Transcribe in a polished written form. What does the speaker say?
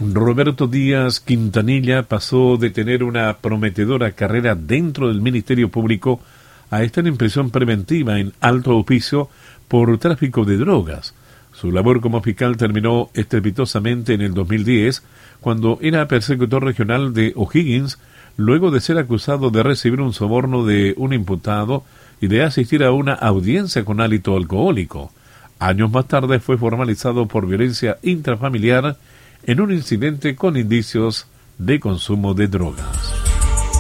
Roberto Díaz Quintanilla pasó de tener una prometedora carrera dentro del Ministerio Público a estar en prisión preventiva en alto hospicio por tráfico de drogas. Su labor como fiscal terminó estrepitosamente en el 2010, cuando era persecutor regional de O'Higgins, luego de ser acusado de recibir un soborno de un imputado y de asistir a una audiencia con hálito alcohólico. Años más tarde fue formalizado por violencia intrafamiliar en un incidente con indicios de consumo de drogas.